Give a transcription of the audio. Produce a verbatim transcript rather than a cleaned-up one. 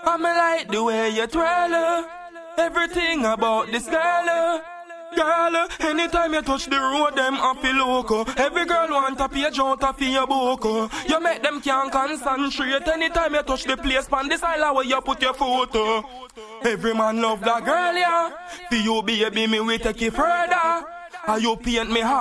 me like the way you twirl her. Everything about this girl her. Girl, anytime you touch the road, them happy loco. Every girl want a page out of your book. You make them can't concentrate. Anytime you touch the place, pan this island where you put your photo. Every man love that girl, yeah. For you, baby, me we take it further. And you paint me heart.